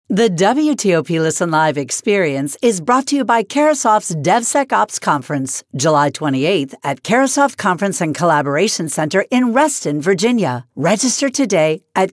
The WTOP Listen Live experience is brought to you by Carasoft's DevSecOps Conference, July 28th at Carasoft Conference and Collaboration Center in Reston, Virginia. Register today at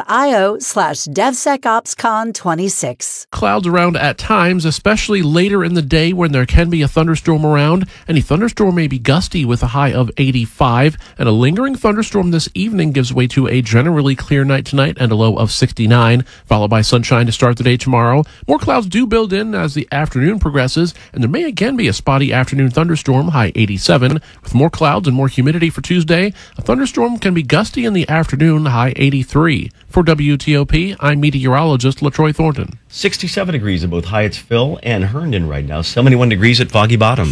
cara.io/DevSecOpsCon26. Clouds around at times, especially later in the day when there can be a thunderstorm around. Any thunderstorm may be gusty with a high of 85, and a lingering thunderstorm this evening gives way to a generally clear night tonight and a low of 69, followed by sunshine to start the day tomorrow. More clouds do build in as the afternoon progresses, and there may again be a spotty afternoon thunderstorm, high 87. With more clouds and more humidity for Tuesday, a thunderstorm can be gusty in the afternoon, high 83. For WTOP, I'm meteorologist LaTroy Thornton. 67 degrees at both Hyattsville and Herndon right now. 71 degrees at Foggy Bottom.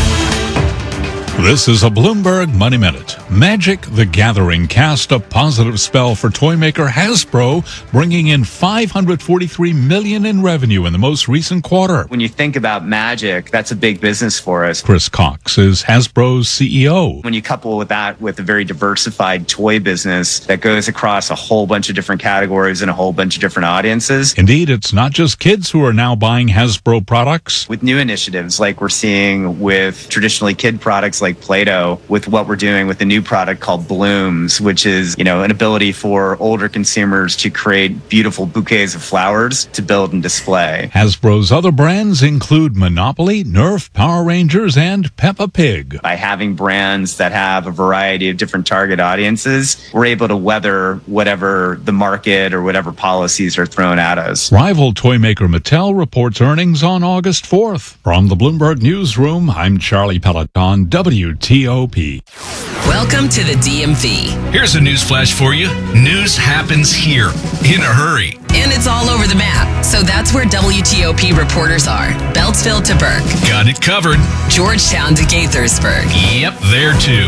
This is a Bloomberg Money Minute. Magic the Gathering cast a positive spell for toy maker Hasbro, bringing in $543 million in revenue in the most recent quarter. When you think about Magic, that's a big business for us. Chris Cox is Hasbro's CEO. When you couple with that with a very diversified toy business that goes across a whole bunch of different categories and a whole bunch of different audiences. Indeed, it's not just kids who are now buying Hasbro products. With new initiatives like we're seeing with traditionally kid products like Play-Doh, with what we're doing with a new product called Blooms, which is, an ability for older consumers to create beautiful bouquets of flowers to build and display. Hasbro's other brands include Monopoly, Nerf, Power Rangers, and Peppa Pig. By having brands that have a variety of different target audiences, we're able to weather whatever the market or whatever policies are thrown at us. Rival toy maker Mattel reports earnings on August 4th. From the Bloomberg Newsroom, I'm Charlie Peloton, WTOP. Welcome to the DMV. Here's a news flash for you. News happens here in a hurry. And it's all over the map. So that's where WTOP reporters are. Beltsville to Burke. Got it covered. Georgetown to Gaithersburg. Yep, there too.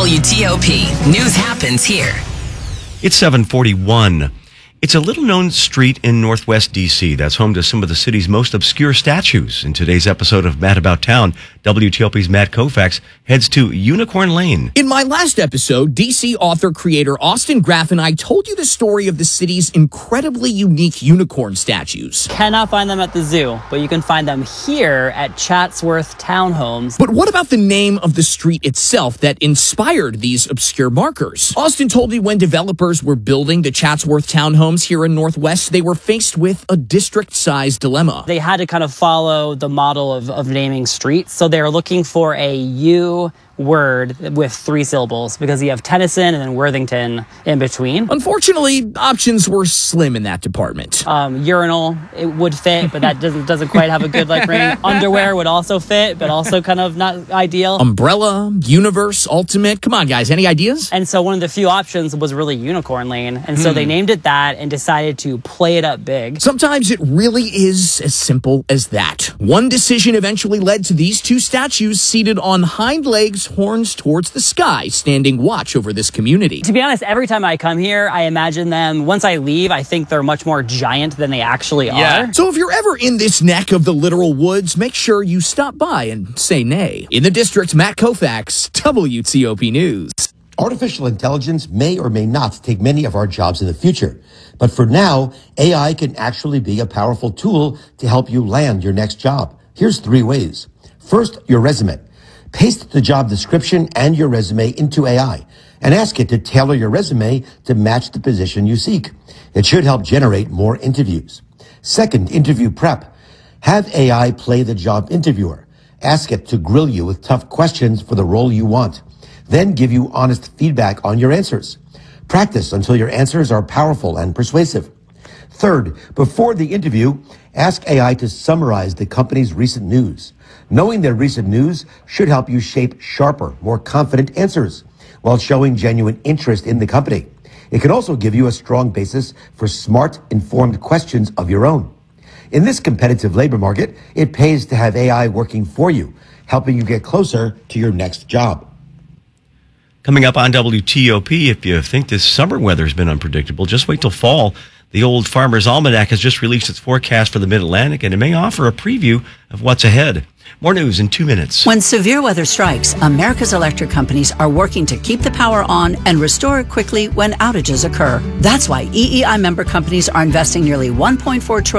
WTOP. News happens here. It's 7:41. It's a little-known street in Northwest D.C. that's home to some of the city's most obscure statues. In today's episode of Matt About Town, WTOP's Matt Koufax heads to Unicorn Lane. In my last episode, DC author-creator Austin Graff and I told you the story of the city's incredibly unique unicorn statues. Cannot find them at the zoo, but you can find them here at Chatsworth Townhomes. But what about the name of the street itself that inspired these obscure markers? Austin told me when developers were building the Chatsworth Townhomes here in Northwest, they were faced with a district-sized dilemma. They had to kind of follow the model of naming streets, so they were looking for a U word with 3 syllables because you have Tennyson and then Worthington in between. Unfortunately, options were slim in that department. Urinal, it would fit, but that doesn't quite have a good ring. Underwear would also fit, but also kind of not ideal. Umbrella, Universe, Ultimate. Come on, guys, any ideas? And so one of the few options was really Unicorn Lane, and so they named it that and decided to play it up big. Sometimes it really is as simple as that. One decision eventually led to these 2 statues seated on hind legs, horns towards the sky, standing watch over this community. To be honest, every time I come here, I imagine them, once I leave, I think they're much more giant than they actually are. So if you're ever in this neck of the literal woods, make sure you stop by and say nay. In the district, Matt Koufax, WTOP News. Artificial intelligence may or may not take many of our jobs in the future. But for now, AI can actually be a powerful tool to help you land your next job. Here's 3 ways. First, your resume. Paste the job description and your resume into AI and ask it to tailor your resume to match the position you seek. It should help generate more interviews. Second, interview prep. Have AI play the job interviewer. Ask it to grill you with tough questions for the role you want. Then give you honest feedback on your answers. Practice until your answers are powerful and persuasive. Third, before the interview, ask AI to summarize the company's recent news. Knowing their recent news should help you shape sharper, more confident answers while showing genuine interest in the company. It can also give you a strong basis for smart, informed questions of your own. In this competitive labor market, it pays to have AI working for you, helping you get closer to your next job. Coming up on WTOP, if you think this summer weather's been unpredictable, just wait till fall. The Old Farmer's Almanac has just released its forecast for the Mid-Atlantic, and it may offer a preview of what's ahead. More news in 2 minutes. When severe weather strikes, America's electric companies are working to keep the power on and restore it quickly when outages occur. That's why EEI member companies are investing nearly $1.4 trillion